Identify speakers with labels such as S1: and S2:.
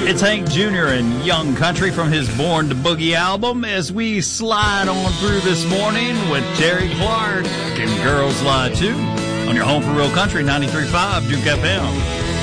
S1: It's Hank Jr. and Young Country from his Born to Boogie album as we slide on through this morning with Terry Clark and Girls Lie Too on your home for real country, 93.5 Duke FM.